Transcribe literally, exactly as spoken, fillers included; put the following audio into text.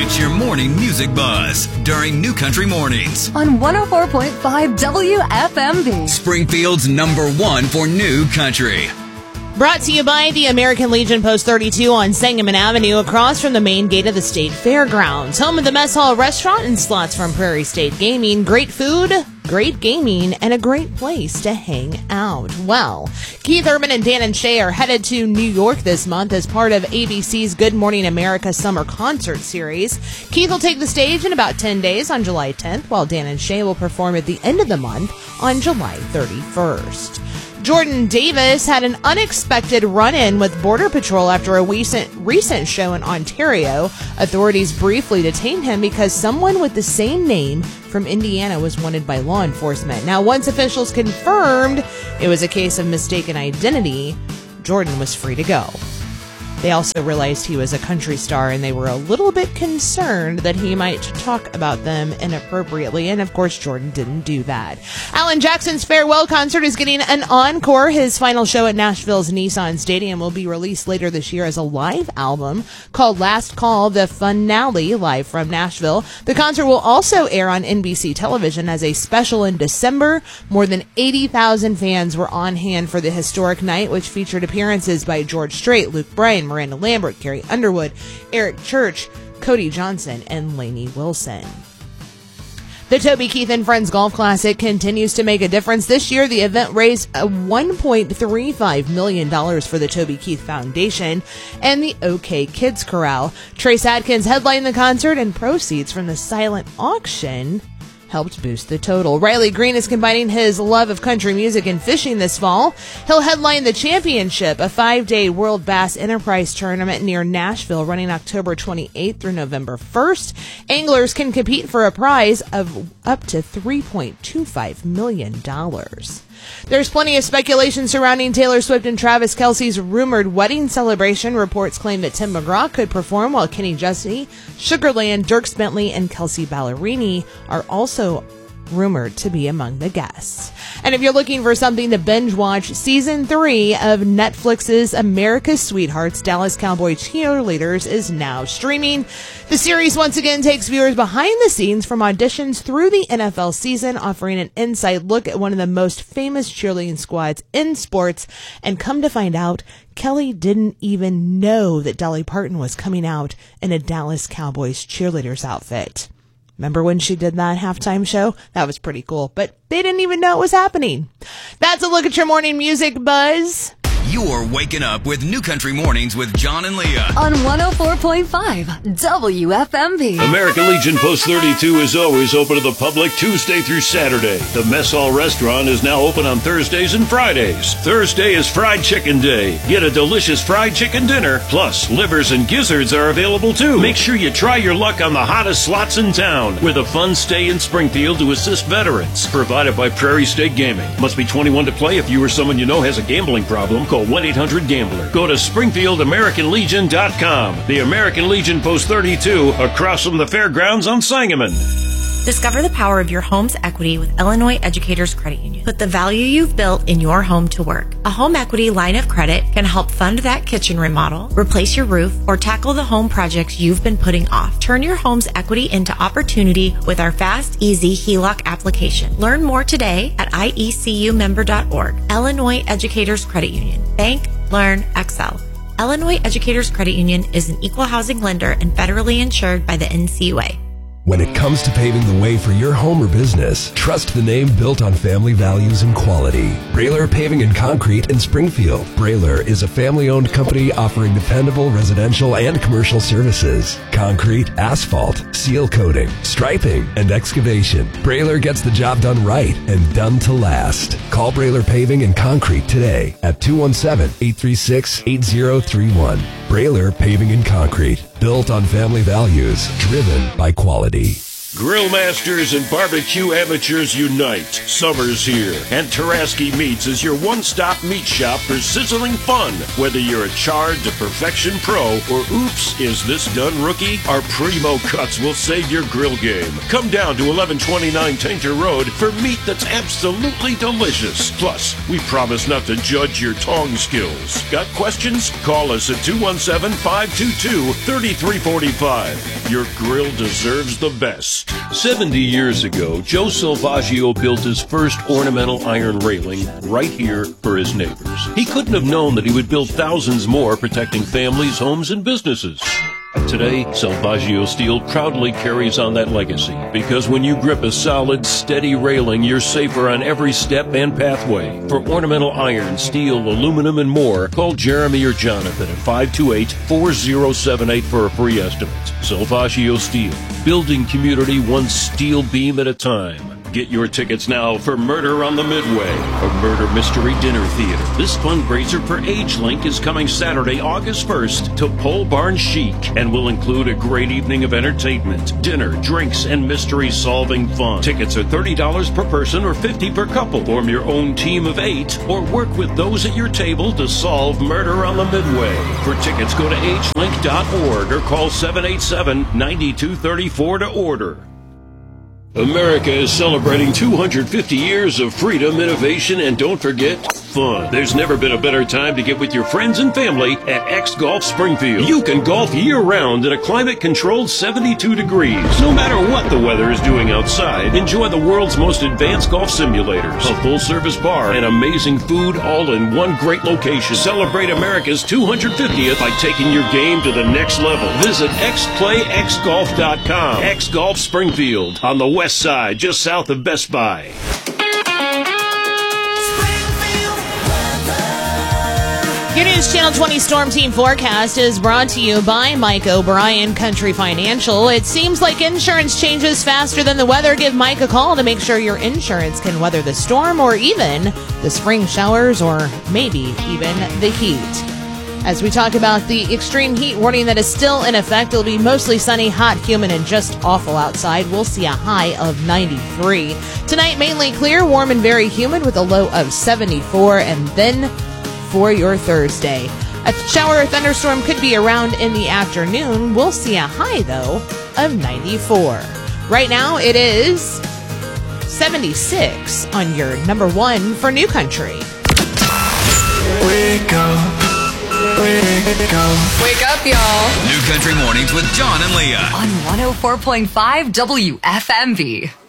It's your morning music buzz during New Country Mornings on one oh four point five W F M V. Springfield's number one for New Country. Brought to you by the American Legion Post thirty-two on Sangamon Avenue, across from the main gate of the State Fairgrounds. Home of the Mess Hall Restaurant and slots from Prairie State Gaming. Great food, great gaming, and a great place to hang out. Well, Keith Urban and Dan and Shay are headed to New York this month as part of A B C's Good Morning America Summer Concert Series. Keith will take the stage in about ten days on July tenth, while Dan and Shay will perform at the end of the month on July thirty-first. Jordan Davis had an unexpected run-in with Border Patrol after a recent, recent show in Ontario. Authorities briefly detained him because someone with the same name from Indiana was wanted by law enforcement. Now, once officials confirmed it was a case of mistaken identity, Jordan was free to go. They also realized he was a country star, and they were a little bit concerned that he might talk about them inappropriately, and of course Jordan didn't do that. Alan Jackson's farewell concert is getting an encore. His final show at Nashville's Nissan Stadium will be released later this year as a live album called Last Call, the finale, live from Nashville. The concert will also air on N B C television as a special in December. More than eighty thousand fans were on hand for the historic night, which featured appearances by George Strait, Luke Bryan, Miranda Lambert, Carrie Underwood, Eric Church, Cody Johnson, and Lainey Wilson. The Toby Keith and Friends Golf Classic continues to make a difference. This year, the event raised one point three five million dollars for the Toby Keith Foundation and the OK Kids Corral. Trace Adkins headlined the concert, and proceeds from the silent auction helped boost the total. Riley Green is combining his love of country music and fishing this fall. He'll headline the Championship, a five-day World Bass Enterprise Tournament near Nashville, running October twenty-eighth through November first. Anglers can compete for a prize of up to three point two five million dollars. There's plenty of speculation surrounding Taylor Swift and Travis Kelce's rumored wedding celebration. Reports claim that Tim McGraw could perform, while Kenny Chesney, Sugarland, Dierks Bentley, and Kelsey Ballerini are also rumored to be among the guests. And if you're looking for something to binge watch, season three of Netflix's America's Sweethearts, Dallas Cowboy Cheerleaders is now streaming. The series once again takes viewers behind the scenes from auditions through the N F L season, offering an inside look at one of the most famous cheerleading squads in sports. And come to find out, Kelly didn't even know that Dolly Parton was coming out in a Dallas Cowboys cheerleaders outfit. Remember when she did that halftime show? That was pretty cool, but they didn't even know it was happening. That's a look at your morning music buzz. You're waking up with New Country Mornings with John and Leah on one oh four point five W F M V. American Legion Post thirty-two is always open to the public Tuesday through Saturday. The Mess Hall Restaurant is now open on Thursdays and Fridays. Thursday is Fried Chicken Day. Get a delicious fried chicken dinner, plus livers and gizzards are available too. Make sure you try your luck on the hottest slots in town with a fun stay in Springfield to assist veterans. Provided by Prairie State Gaming. Must be twenty-one to play. If you or someone you know has a gambling problem, call one eight hundred gambler. Go to Springfield American Legion dot com. The American Legion Post thirty-two, across from the fairgrounds on Sangamon. Discover the power of your home's equity with Illinois Educators Credit Union. Put the value you've built in your home to work. A home equity line of credit can help fund that kitchen remodel, replace your roof, or tackle the home projects you've been putting off. Turn your home's equity into opportunity with our fast, easy H E L O C application. Learn more today at I E C U member dot org. Illinois Educators Credit Union. Bank, learn, excel. Illinois Educators Credit Union is an equal housing lender and federally insured by the N C U A. When it comes to paving the way for your home or business, trust the name built on family values and quality. Brailer Paving and Concrete in Springfield. Brailer is a family-owned company offering dependable residential and commercial services. Concrete, asphalt, seal coating, striping, and excavation. Brailer gets the job done right and done to last. Call Brailer Paving and Concrete today at two one seven, eight three six, eight zero three one. Brailer Paving and Concrete. Built on family values, driven by quality. Grill masters and barbecue amateurs unite. Summer's here, and Taraski Meats is your one-stop meat shop for sizzling fun. Whether you're a charred to perfection pro or oops, is this done rookie? Our primo cuts will save your grill game. Come down to eleven twenty-nine Tainter Road for meat that's absolutely delicious. Plus, we promise not to judge your tong skills. Got questions? Call us at two one seven, five two two, three three four five. Your grill deserves the best. seventy years ago, Joe Salvaggio built his first ornamental iron railing right here for his neighbors. He couldn't have known that he would build thousands more, protecting families, homes, and businesses. Today, Salvaggio Steel proudly carries on that legacy, because when you grip a solid, steady railing, you're safer on every step and pathway. For ornamental iron, steel, aluminum, and more, call Jeremy or Jonathan at five two eight, four zero seven eight for a free estimate. Salvaggio Steel, building community one steel beam at a time. Get your tickets now for Murder on the Midway, a murder mystery dinner theater. This fundraiser for AgeLink is coming Saturday, August first to Pole Barn Chic and will include a great evening of entertainment, dinner, drinks, and mystery-solving fun. Tickets are thirty dollars per person or fifty dollars per couple. Form your own team of eight or work with those at your table to solve Murder on the Midway. For tickets, go to age link dot org or call seven eight seven, nine two three four to order. America is celebrating two hundred fifty years of freedom, innovation, and don't forget, fun. There's never been a better time to get with your friends and family at X Golf Springfield. You can golf year-round in a climate-controlled seventy-two degrees. No matter what the weather is doing outside, enjoy the world's most advanced golf simulators, a full-service bar, and amazing food all in one great location. Celebrate America's two hundred fiftieth by taking your game to the next level. Visit x play x golf dot com. X Golf Springfield on the west side, just south of Best Buy. Your News Channel twenty Storm Team forecast is brought to you by Mike O'Brien Country Financial. It seems like insurance changes faster than the weather. Give Mike a call to make sure your insurance can weather the storm or even the spring showers or maybe even the heat. As we talk about the extreme heat warning that is still in effect, it'll be mostly sunny, hot, humid, and just awful outside. We'll see a high of ninety-three. Tonight, mainly clear, warm, and very humid with a low of seventy-four. And then for your Thursday, a shower or thunderstorm could be around in the afternoon. We'll see a high, though, of ninety-four. Right now, it is seventy-six on your number one for New Country. Wake up. Wake up. Wake up, y'all. New Country Mornings with John and Leah. On one oh four point five W F M V.